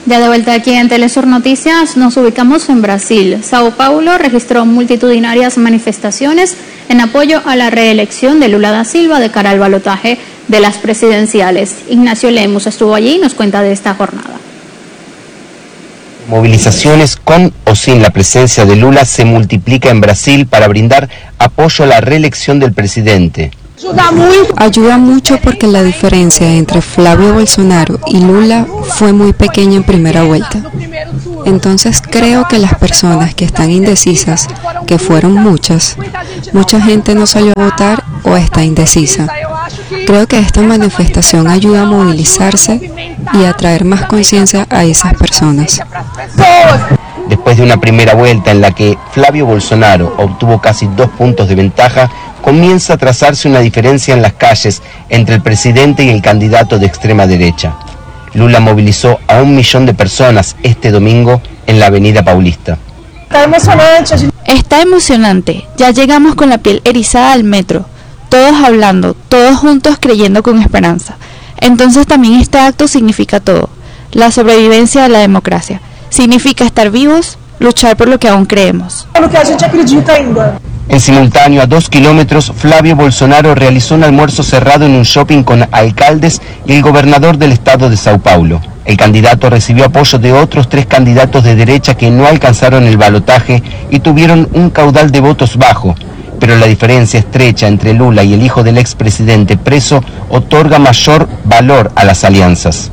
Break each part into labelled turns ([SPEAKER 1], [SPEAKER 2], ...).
[SPEAKER 1] Ya de vuelta aquí en Telesur Noticias, nos ubicamos en Brasil. Sao Paulo registró multitudinarias manifestaciones en apoyo a la reelección de Lula da Silva de cara al balotaje de las presidenciales. Ignacio Lemus estuvo allí y nos cuenta de esta jornada.
[SPEAKER 2] Movilizaciones con o sin la presencia de Lula se multiplica en Brasil para brindar apoyo a la reelección del presidente.
[SPEAKER 3] Ayuda mucho porque la diferencia entre Flavio Bolsonaro y Lula fue muy pequeña en primera vuelta. Entonces creo que las personas que están indecisas, que fueron mucha gente no salió a votar o está indecisa. Creo que esta manifestación ayuda a movilizarse y a traer más conciencia a esas personas.
[SPEAKER 2] Después de una primera vuelta en la que Flavio Bolsonaro obtuvo casi 2 puntos de ventaja, comienza a trazarse una diferencia en las calles entre el presidente y el candidato de extrema derecha. Lula movilizó a 1 millón de personas este domingo en la Avenida Paulista.
[SPEAKER 4] Está emocionante, ya llegamos con la piel erizada al metro, todos hablando, todos juntos creyendo con esperanza. Entonces también este acto significa todo, la sobrevivencia de la democracia, significa estar vivos, luchar por lo que aún creemos.
[SPEAKER 2] En simultáneo, a 2 kilómetros, Flavio Bolsonaro realizó un almuerzo cerrado en un shopping con alcaldes y el gobernador del estado de Sao Paulo. El candidato recibió apoyo de otros 3 candidatos de derecha que no alcanzaron el balotaje y tuvieron un caudal de votos bajo. Pero la diferencia estrecha entre Lula y el hijo del expresidente preso otorga mayor valor a las alianzas.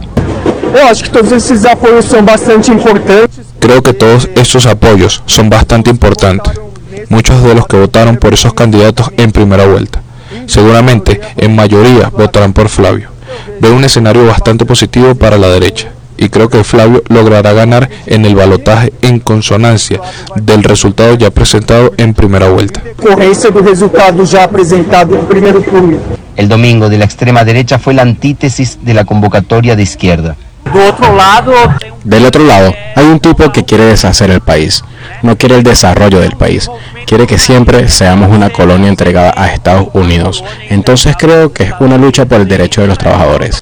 [SPEAKER 5] Creo que todos estos apoyos son bastante importantes. Muchos de los que votaron por esos candidatos en primera vuelta, seguramente en mayoría votarán por Flavio. Veo un escenario bastante positivo para la derecha y creo que Flavio logrará ganar en el balotaje en consonancia del resultado ya presentado en primera vuelta.
[SPEAKER 2] El domingo de la extrema derecha fue la antítesis de la convocatoria de izquierda.
[SPEAKER 6] Del otro lado, hay un tipo que quiere deshacer el país, no quiere el desarrollo del país, quiere que siempre seamos una colonia entregada a Estados Unidos. Entonces creo que es una lucha por el derecho de los trabajadores.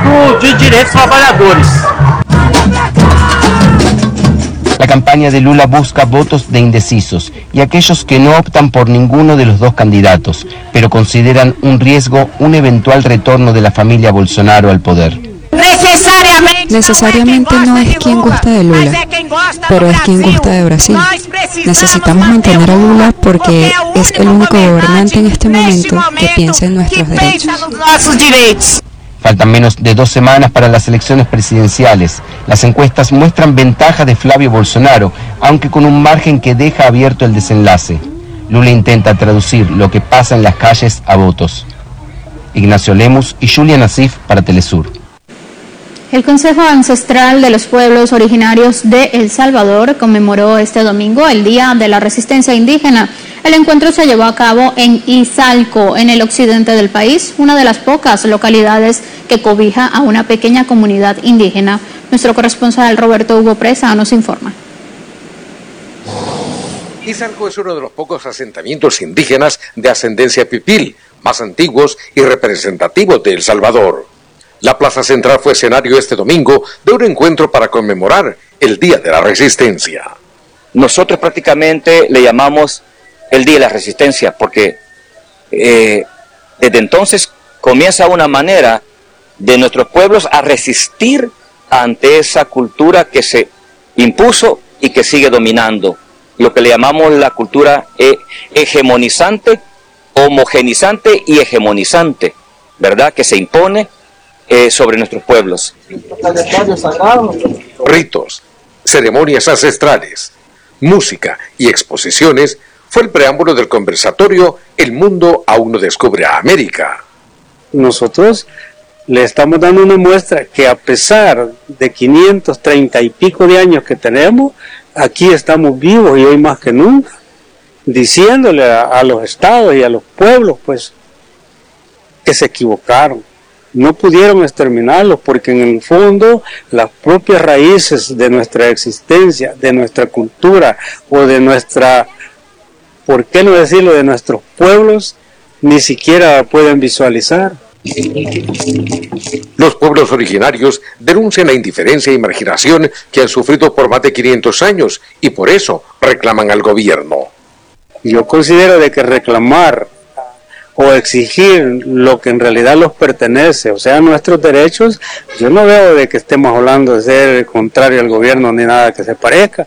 [SPEAKER 2] La campaña de Lula busca votos de indecisos y aquellos que no optan por ninguno de los 2 candidatos, pero consideran un riesgo un eventual retorno de la familia Bolsonaro al poder.
[SPEAKER 3] Necesariamente no es quien gusta de Lula, pero es quien gusta de Brasil. Necesitamos mantener a Lula porque es el único gobernante en este momento que piensa en nuestros derechos.
[SPEAKER 2] Faltan menos de 2 semanas para las elecciones presidenciales. Las encuestas muestran ventaja de Flavio Bolsonaro, aunque con un margen que deja abierto el desenlace. Lula intenta traducir lo que pasa en las calles a votos. Ignacio Lemus y Julia Nassif para Telesur.
[SPEAKER 1] El Consejo Ancestral de los Pueblos Originarios de El Salvador conmemoró este domingo el Día de la Resistencia Indígena. El encuentro se llevó a cabo en Izalco, en el occidente del país, una de las pocas localidades que cobija a una pequeña comunidad indígena. Nuestro corresponsal Roberto Hugo Presa nos informa.
[SPEAKER 7] Izalco es uno de los pocos asentamientos indígenas de ascendencia pipil, más antiguos y representativos de El Salvador. La plaza central fue escenario este domingo de un encuentro para conmemorar el Día de la Resistencia.
[SPEAKER 8] Nosotros prácticamente le llamamos el Día de la Resistencia porque desde entonces comienza una manera de nuestros pueblos a resistir ante esa cultura que se impuso y que sigue dominando. Lo que le llamamos la cultura hegemonizante, homogenizante y hegemonizante, ¿verdad? Que se impone sobre nuestros pueblos.
[SPEAKER 7] Ritos, ceremonias ancestrales, música y exposiciones fue el preámbulo del conversatorio El mundo aún no descubre a América.
[SPEAKER 9] Nosotros le estamos dando una muestra que a pesar de 530 y pico de años que tenemos, aquí estamos vivos y hoy más que nunca, diciéndole a los estados y a los pueblos pues que se equivocaron. No pudieron exterminarlos porque en el fondo las propias raíces de nuestra existencia, de nuestra cultura o de nuestra, ¿por qué no decirlo?, de nuestros pueblos, ni siquiera pueden visualizar.
[SPEAKER 7] Los pueblos originarios denuncian la indiferencia y marginación que han sufrido por más de 500 años y por eso reclaman al gobierno.
[SPEAKER 9] Yo considero de que reclamar o exigir lo que en realidad los pertenece, o sea, nuestros derechos, yo no veo de que estemos hablando de ser contrario al gobierno ni nada que se parezca.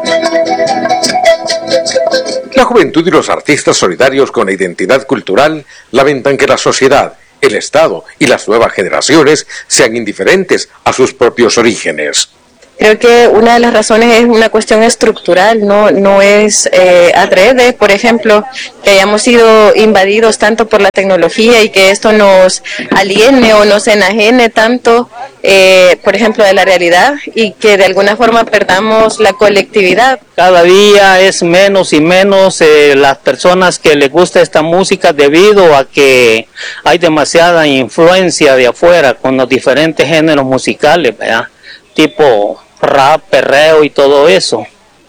[SPEAKER 7] La juventud y los artistas solidarios con la identidad cultural lamentan que la sociedad, el Estado y las nuevas generaciones sean indiferentes a sus propios orígenes.
[SPEAKER 10] Creo que una de las razones es una cuestión estructural, no es adrede, por ejemplo, que hayamos sido invadidos tanto por la tecnología y que esto nos aliene o nos enajene tanto, por ejemplo, de la realidad y que de alguna forma perdamos la colectividad.
[SPEAKER 9] Cada día es menos y menos las personas que les gusta esta música debido a que hay demasiada influencia de afuera con los diferentes géneros musicales, ¿verdad? Tipo rap, perreo y todo eso.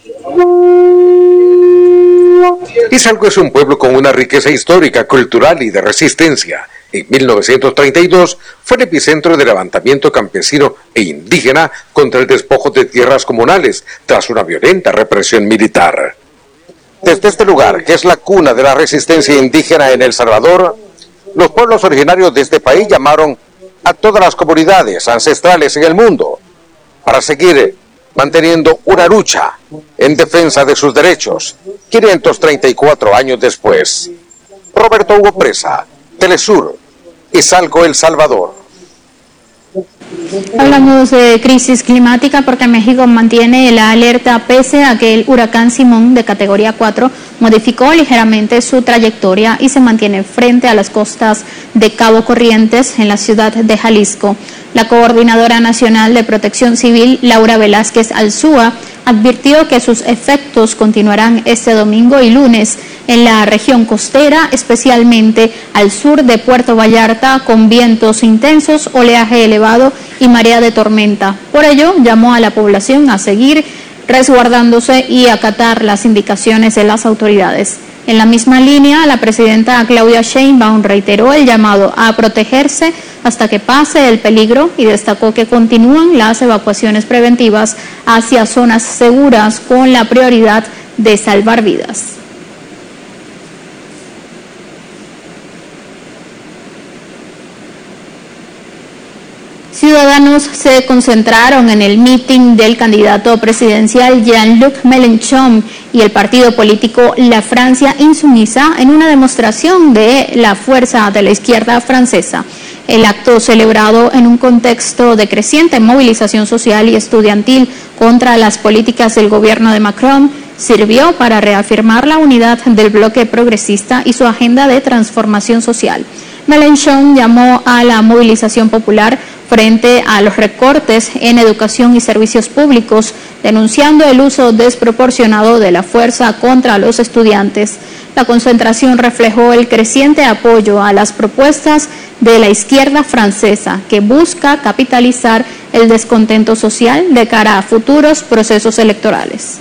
[SPEAKER 7] Izalco es un pueblo con una riqueza histórica, cultural y de resistencia. En 1932 fue el epicentro del levantamiento campesino e indígena contra el despojo de tierras comunales tras una violenta represión militar. Desde este lugar, que es la cuna de la resistencia indígena en El Salvador, los pueblos originarios de este país llamaron a todas las comunidades ancestrales en el mundo para seguir manteniendo una lucha en defensa de sus derechos, 534 años después. Roberto Hugo Presa, Telesur, Izalco, El Salvador.
[SPEAKER 1] Hablamos de crisis climática porque México mantiene la alerta pese a que el huracán Simón de categoría 4 modificó ligeramente su trayectoria y se mantiene frente a las costas de Cabo Corrientes en la ciudad de Jalisco. La Coordinadora Nacional de Protección Civil, Laura Velázquez Alzúa, advirtió que sus efectos continuarán este domingo y lunes en la región costera, especialmente al sur de Puerto Vallarta, con vientos intensos, oleaje elevado y marea de tormenta. Por ello, llamó a la población a seguir resguardándose y acatar las indicaciones de las autoridades. En la misma línea, la presidenta Claudia Sheinbaum reiteró el llamado a protegerse hasta que pase el peligro y destacó que continúan las evacuaciones preventivas hacia zonas seguras con la prioridad de salvar vidas. Ciudadanos se concentraron en el mitin del candidato presidencial Jean-Luc Mélenchon y el partido político La Francia Insumisa en una demostración de la fuerza de la izquierda francesa. El acto, celebrado en un contexto de creciente movilización social y estudiantil contra las políticas del gobierno de Macron, sirvió para reafirmar la unidad del bloque progresista y su agenda de transformación social. Mélenchon llamó a la movilización popular frente a los recortes en educación y servicios públicos, denunciando el uso desproporcionado de la fuerza contra los estudiantes. La concentración reflejó el creciente apoyo a las propuestas de la izquierda francesa, que busca capitalizar el descontento social de cara a futuros procesos electorales.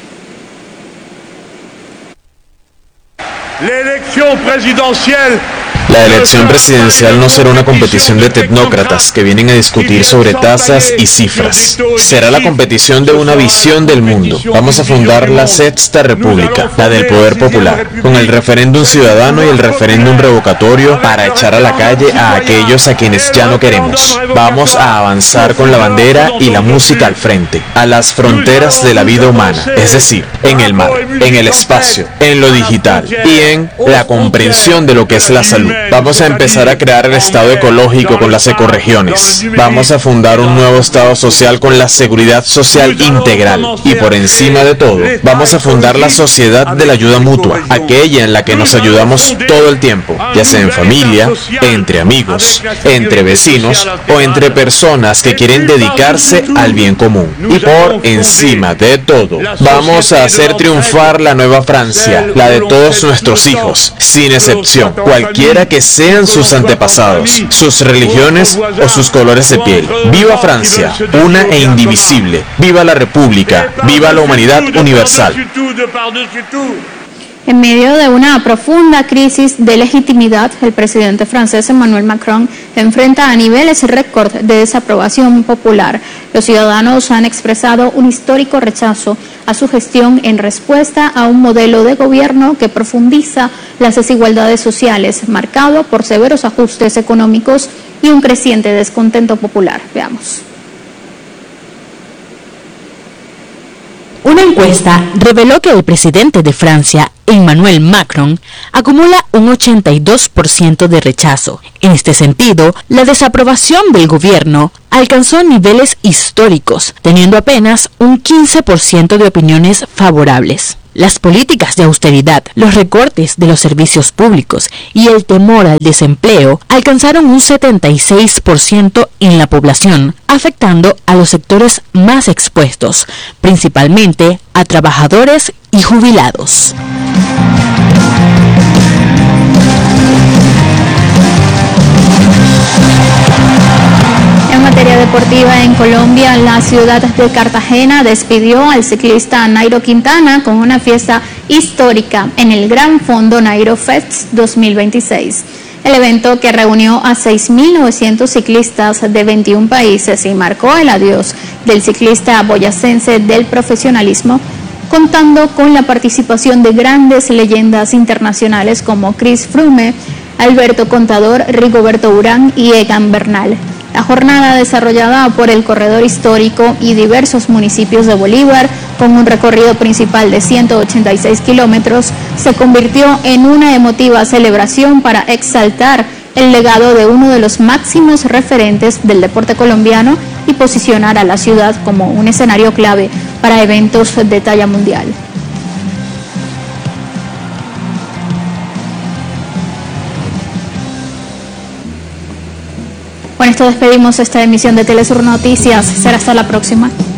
[SPEAKER 11] La elección presidencial no será una competición de tecnócratas que vienen a discutir sobre tasas y cifras. Será la competición de una visión del mundo. Vamos a fundar la Sexta República, la del poder popular, con el referéndum ciudadano y el referéndum revocatorio para echar a la calle a aquellos a quienes ya no queremos. Vamos a avanzar con la bandera y la música al frente, a las fronteras de la vida humana, es decir, en el mar, en el espacio, en lo digital y en la comprensión de lo que es la salud. Vamos a empezar a crear el Estado ecológico con las ecorregiones. Vamos a fundar un nuevo Estado social con la seguridad social integral. Y por encima de todo, vamos a fundar la sociedad de la ayuda mutua, aquella en la que nos ayudamos todo el tiempo, ya sea en familia, entre amigos, entre vecinos o entre personas que quieren dedicarse al bien común. Y por encima de todo, vamos a hacer triunfar la nueva Francia, la de todos nuestros hijos, sin excepción, cualquiera que sean sus antepasados, sus religiones o sus colores de piel. ¡Viva Francia, una e indivisible! ¡Viva la República! ¡Viva la humanidad universal!
[SPEAKER 1] En medio de una profunda crisis de legitimidad, el presidente francés Emmanuel Macron enfrenta a niveles récord de desaprobación popular. Los ciudadanos han expresado un histórico rechazo a su gestión en respuesta a un modelo de gobierno que profundiza las desigualdades sociales, marcado por severos ajustes económicos y un creciente descontento popular. Veamos.
[SPEAKER 12] Una encuesta reveló que el presidente de Francia, Emmanuel Macron, acumula un 82% de rechazo. En este sentido, la desaprobación del gobierno alcanzó niveles históricos, teniendo apenas un 15% de opiniones favorables. Las políticas de austeridad, los recortes de los servicios públicos y el temor al desempleo alcanzaron un 76% en la población, afectando a los sectores más expuestos, principalmente a trabajadores y jubilados.
[SPEAKER 1] En materia deportiva, en Colombia, la ciudad de Cartagena despidió al ciclista Nairo Quintana con una fiesta histórica en el Gran Fondo Nairo Fest 2026. El evento, que reunió a 6.900 ciclistas de 21 países y marcó el adiós del ciclista boyacense del profesionalismo, contando con la participación de grandes leyendas internacionales como Chris Froome, Alberto Contador, Rigoberto Urán y Egan Bernal. La jornada, desarrollada por el corredor histórico y diversos municipios de Bolívar, con un recorrido principal de 186 kilómetros, se convirtió en una emotiva celebración para exaltar el legado de uno de los máximos referentes del deporte colombiano y posicionar a la ciudad como un escenario clave para eventos de talla mundial. Con esto despedimos esta emisión de Telesur Noticias. Será hasta la próxima.